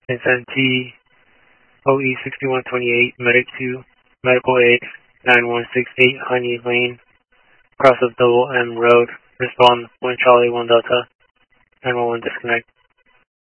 It's NT OE 6128, Medic 2, Medical Aid 9168, Honey Lane, cross of Double M Road. Respond 1 Charlie 1 Delta, 911 disconnect.